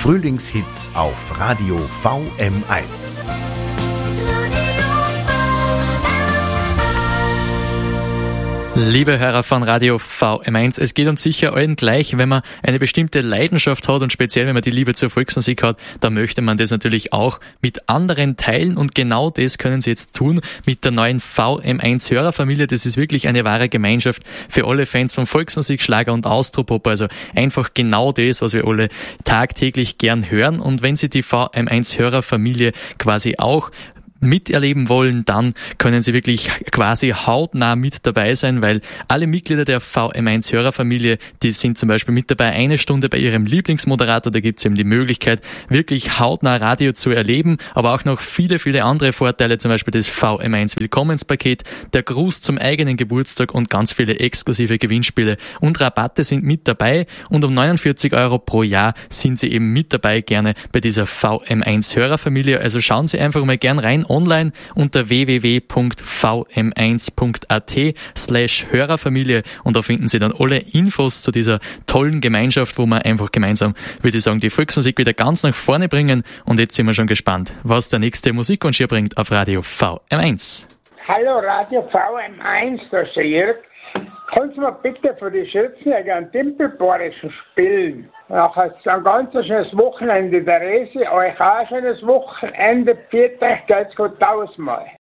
Frühlingshits auf Radio VM1. Liebe Hörer von Radio VM1, es geht uns sicher allen gleich, wenn man eine bestimmte Leidenschaft hat und speziell wenn man die Liebe zur Volksmusik hat, dann möchte man das natürlich auch mit anderen teilen und genau das können Sie jetzt tun mit der neuen VM1 Hörerfamilie. Das ist wirklich eine wahre Gemeinschaft für alle Fans von Volksmusik, Schlager und Austropop, also einfach genau das, was wir alle tagtäglich gern hören. Und wenn Sie die VM1 Hörerfamilie quasi auch miterleben wollen, dann können Sie wirklich quasi hautnah mit dabei sein, weil alle Mitglieder der VM1 Hörerfamilie, die sind zum Beispiel mit dabei 1 Stunde bei ihrem Lieblingsmoderator, da gibt es eben die Möglichkeit, wirklich hautnah Radio zu erleben, aber auch noch viele, viele andere Vorteile, zum Beispiel das VM1 Willkommenspaket, der Gruß zum eigenen Geburtstag und ganz viele exklusive Gewinnspiele und Rabatte sind mit dabei und um 49 € pro Jahr sind Sie eben mit dabei gerne bei dieser VM1 Hörerfamilie, also schauen Sie einfach mal gern rein online unter www.vm1.at/Hörerfamilie und da finden Sie dann alle Infos zu dieser tollen Gemeinschaft, wo wir einfach gemeinsam, würde ich sagen, die Volksmusik wieder ganz nach vorne bringen und jetzt sind wir schon gespannt, was der nächste Musikwunsch hier bringt auf Radio VM1. Hallo Radio VM1, da ist der Jörg. Kannst du mir bitte für die Schürzenjäger einen Timpelborischen spielen? Nachher ein ganz schönes Wochenende, der Resi, euch auch ein schönes Wochenende, 4 geht's gut tausendmal.